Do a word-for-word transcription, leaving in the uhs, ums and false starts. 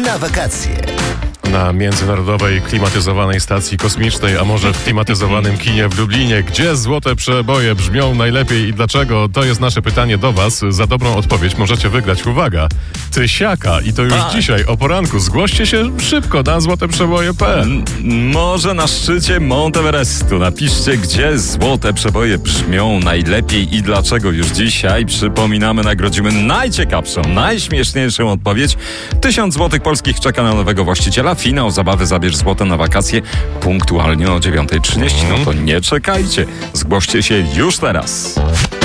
na wakacje. Na międzynarodowej klimatyzowanej stacji kosmicznej, a może w klimatyzowanym kinie w Lublinie. Gdzie złote przeboje brzmią najlepiej i dlaczego? To jest nasze pytanie do was. Za dobrą odpowiedź możecie wygrać, uwaga, tysiaka. I to już tak. dzisiaj o poranku. Zgłoście się szybko na złote przeboje kropka pe el. Może na szczycie Mount Everestu. Napiszcie, gdzie złote przeboje brzmią najlepiej i dlaczego. Już dzisiaj, przypominamy, nagrodzimy najciekawszą, najśmieszniejszą odpowiedź. Tysiąc złotych polskich czeka na nowego właściciela. Finał zabawy Zabierz złote na wakacje punktualnie o dziewiąta trzydzieści. No to nie czekajcie. Zgłoście się już teraz.